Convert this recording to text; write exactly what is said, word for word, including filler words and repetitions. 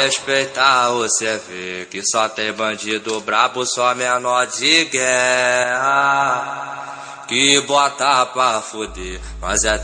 respeitar, você vê que só tem bandido brabo, só menor de guerra, que bota pra fuder, mas é